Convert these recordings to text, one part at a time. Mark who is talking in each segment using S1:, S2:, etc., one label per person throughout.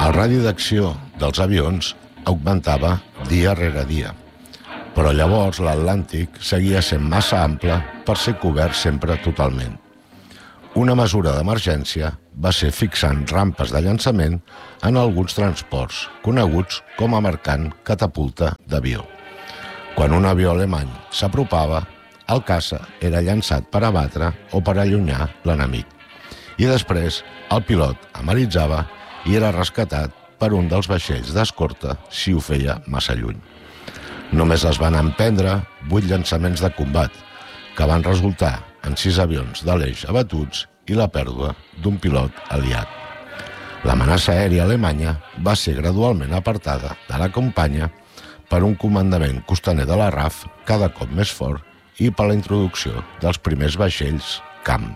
S1: El radi d'acció dels avions augmentava dia rere dia, però llavors l'Atlàntic seguia sent massa ample per ser cobert sempre totalment. Una mesura d'emergència va ser fixant rampes de llançament en alguns transports, coneguts com a marcant catapulta d'avió. Quan un avió alemany s'apropava, el caça era llançat per abatre o per allunyar l'enemic. I després el pilot analitzava i era rescatat per un dels vaixells d'escorta si ho feia massa lluny. Només es van emprendre 8 llançaments de combat, que van resultar en 6 avions de l'Eix abatuts i la pèrdua d'un pilot aliat. L'amenaça aèria alemanya va ser gradualment apartada de la campanya per un comandament costaner de la RAF cada cop més fort i per la introducció dels primers vaixells camp.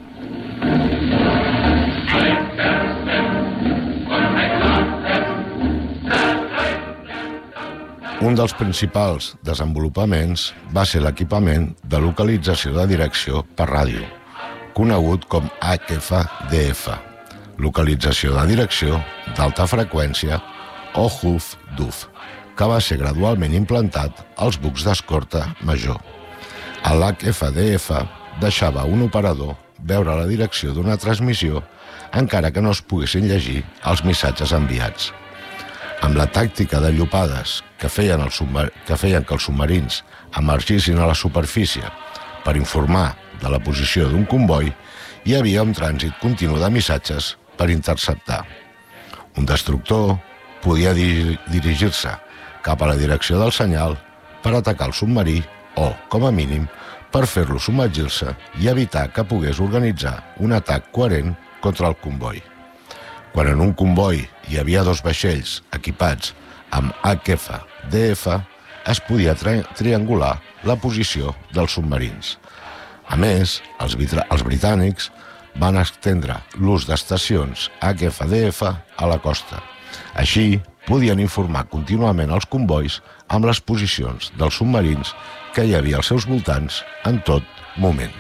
S1: Un dels principals desenvolupaments va ser l'equipament de localització de direcció per ràdio, conegut com HF-DF, localització de direcció d'alta freqüència o HUF-DUF, que va ser gradualment implantat als bucs d'escorta major. L'HF-DF deixava un operador veure la direcció d'una transmissió encara que no es poguessin llegir els missatges enviats. Amb la tàctica de llopades que feien que els submarins emergissin a la superfície per informar de la posició d'un comboi, hi havia un trànsit continu de missatges per interceptar. Un destructor podia dirigir-se cap a la direcció del senyal per atacar el submarí o, com a mínim, per fer-lo submergir-se i evitar que pogués organitzar un atac coherent contra el comboi. Quan en un comboi hi havia 2 vaixells equipats amb HF-DF, es podia triangular la posició dels submarins. A més, els britànics van estendre l'ús d'estacions HF-DF a la costa. Així, podien informar contínuament els combois amb les posicions dels submarins que hi havia als seus voltants en tot moment.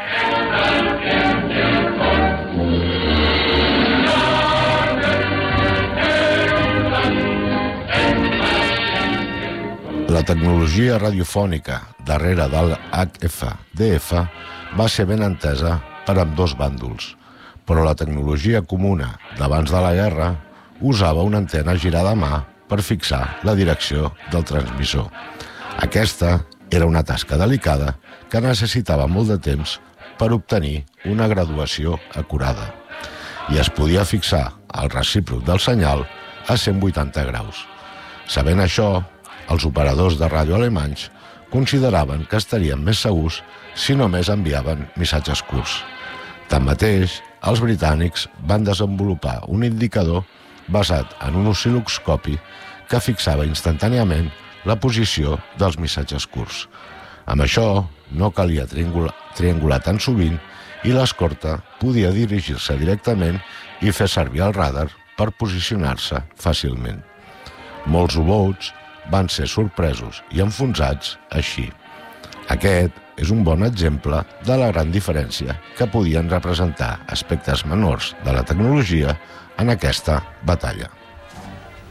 S1: La tecnologia radiofònica darrere del HF-DF va ser ben entesa per ambdós bàndols, però la tecnologia comuna d'abans de la guerra usava una antena girada a mà per fixar la direcció del transmissor. Aquesta era una tasca delicada que necessitava molt de temps per obtenir una graduació acurada i es podia fixar el recíproc del senyal a 180 graus. Sabent això, els operadors de ràdio alemanys consideraven que estarien més segurs si només enviaven missatges curts. Tanmateix, els britànics van desenvolupar un indicador basat en un oscil·loscopi que fixava instantàniament la posició dels missatges curts. Amb això, no calia triangular tan sovint i l'escorta podia dirigir-se directament i fer servir el radar per posicionar-se fàcilment. Molts U-boats van ser sorpresos i enfonsats així. Aquest és un bon exemple de la gran diferència que podien representar aspectes menors de la tecnologia en aquesta batalla.